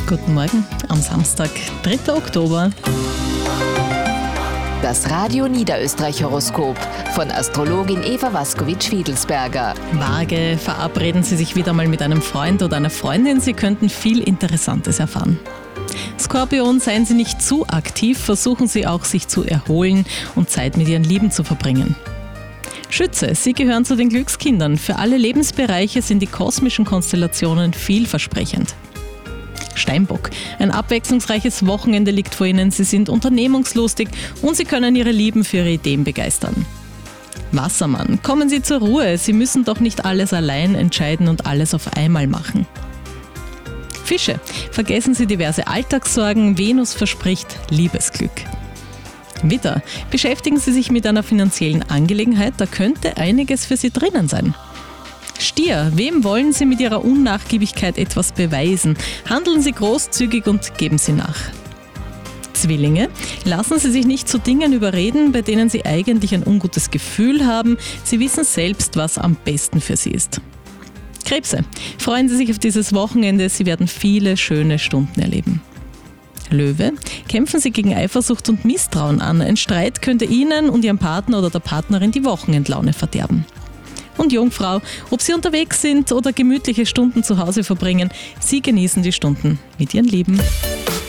Guten Morgen am Samstag, 3. Oktober. Das Radio Niederösterreich-Horoskop von Astrologin Eva Waskowitsch-Fiedelsberger. Waage, verabreden Sie sich wieder mal mit einem Freund oder einer Freundin, Sie könnten viel Interessantes erfahren. Skorpion, seien Sie nicht zu aktiv, versuchen Sie auch, sich zu erholen und Zeit mit Ihren Lieben zu verbringen. Schütze, Sie gehören zu den Glückskindern. Für alle Lebensbereiche sind die kosmischen Konstellationen vielversprechend. Steinbock, ein abwechslungsreiches Wochenende liegt vor Ihnen. Sie sind unternehmungslustig und Sie können Ihre Lieben für Ihre Ideen begeistern. Wassermann, kommen Sie zur Ruhe. Sie müssen doch nicht alles allein entscheiden und alles auf einmal machen. Fische, vergessen Sie diverse Alltagssorgen. Venus verspricht Liebesglück. Widder, beschäftigen Sie sich mit einer finanziellen Angelegenheit, da könnte einiges für Sie drinnen sein. Stier, wem wollen Sie mit Ihrer Unnachgiebigkeit etwas beweisen? Handeln Sie großzügig und geben Sie nach. Zwillinge, lassen Sie sich nicht zu Dingen überreden, bei denen Sie eigentlich ein ungutes Gefühl haben. Sie wissen selbst, was am besten für Sie ist. Krebse, freuen Sie sich auf dieses Wochenende, Sie werden viele schöne Stunden erleben. Löwe, kämpfen Sie gegen Eifersucht und Misstrauen an. Ein Streit könnte Ihnen und Ihrem Partner oder der Partnerin die Wochenendlaune verderben. Und Jungfrau, ob Sie unterwegs sind oder gemütliche Stunden zu Hause verbringen, Sie genießen die Stunden mit Ihren Lieben.